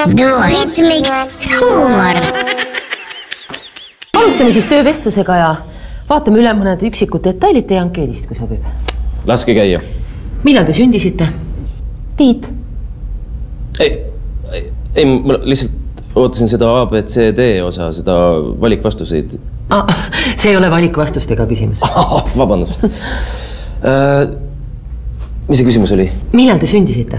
Duoritmiks huumor. Alustame siis töövestlusega ja vaatame üle mõned üksikud detailid teie ankeedist, kui sobib. Laske käia. Millal te sündisite? Tiit? Ei, ma lihtsalt ootasin seda ABCD osa, seda valikvastuseid. See ei ole valikvastustega küsimus. Vabandust. Mis see küsimus oli? Millal te sündisite?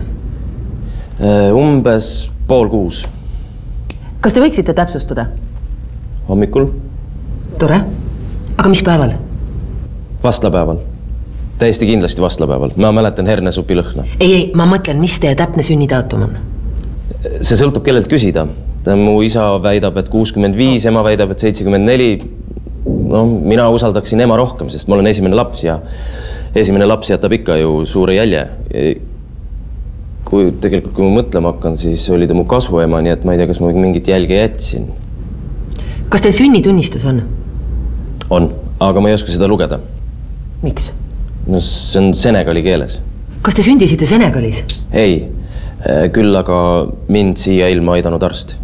Umbes 5:30. Kas te võiksite täpsustada? Hommikul. Tore. Aga mis päeval? Vastlapäeval. Täiesti kindlasti vastlapäeval. Ma mäletan hernesupi lõhna. Ei, ma mõtlen, mis teie täpne sünnidaatum on? See sõltub kellelt küsida. Mu isa väidab, et 65, ema väidab, et 74. No, mina usaldaksin ema rohkem, sest ma olen esimene laps ja esimene laps jätab ikka ju suure jälje. Kui ma mõtlema hakkan, siis oli ta mu kasuema, nii et ma ei tea, kas ma mingit jälge jätsin. Kas teil sünnitunnistus on? On, aga ma ei oska seda lugeda. Miks? No see on senegali keeles. Kas te sündisite Senegalis? Ei, küll aga mind siia ilma aidanud arst.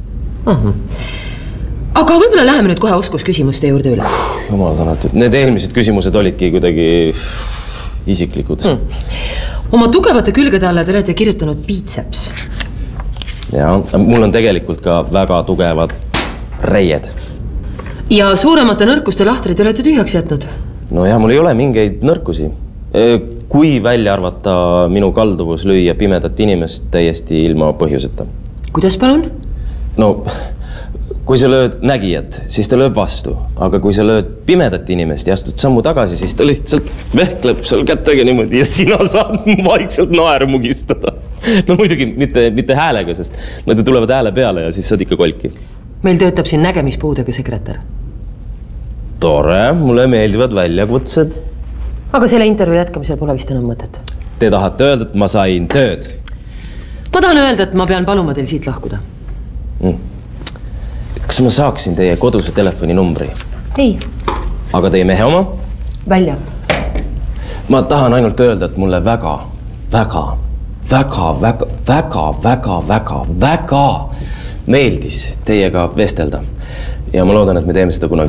Aga võib-olla läheme nüüd kohe oskusküsimuste juurde üle. Jumal tänatud. Need eelmised küsimused olidki kuidagi isiklikud. Oma tugevate külgede alla te olete kirjutanud biceps. Ja, mul on tegelikult ka väga tugevad reied. Ja suuremate nõrkuste lahtrid olete tühjaks jätnud? No ja, mul ei ole mingeid nõrkusi. Kui välja arvata minu kalduvus lüüa pimedat inimest täiesti ilma põhjuseta. Kuidas palun? No, kui sa lööd nägijat, siis ta lööb vastu. Aga kui sa lööd pimedat inimest ja astud sammu tagasi, siis ta lihtsalt vehkleb seal kättega niimoodi ja sina saad vaikselt naeru mugistada. No muidugi mitte häälega, sest nad tulevad hääle peale ja siis saad ikka kolki. Meil töötab siin nägemispuudega sekretär. Tore, mulle meeldivad väljakutsed. Aga selle intervjuu jätkamisel pole vist enam mõtet. Te tahate öelda, et ma sain tööd? Ma tahan öelda, et ma pean paluma teil siit lahkuda. Kas ma saaksin teie koduse telefoninumbri? Ei. Aga teie mehe oma? Välja. Ma tahan ainult öelda, et mulle väga meeldis teiega vestelda. Ja ma loodan, et me teeme seda kunagi.